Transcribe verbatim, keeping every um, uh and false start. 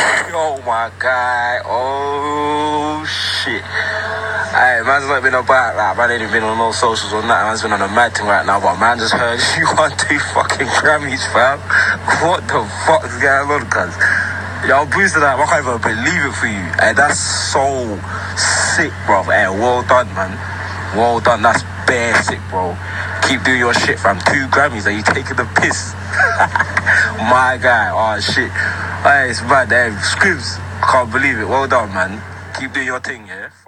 Yo, my guy. Oh, shit. Hey, man's not been about that. Man ain't been on no socials or nothing. Man's been on a mad thing right now. But man just heard you won two fucking Grammys, fam. What the fuck's going on, cuz? Yo, boosted that. I can't even believe it for you. Hey, that's so sick, bro. Hey, well done, man. Well done. That's bare sick, bro. Keep doing your shit, fam. Two Grammys. Are you taking the piss? My guy. Oh, shit. Hey, it's mad. Hey, Scribs. I can't believe it. Well done, man. Keep doing your thing, yeah?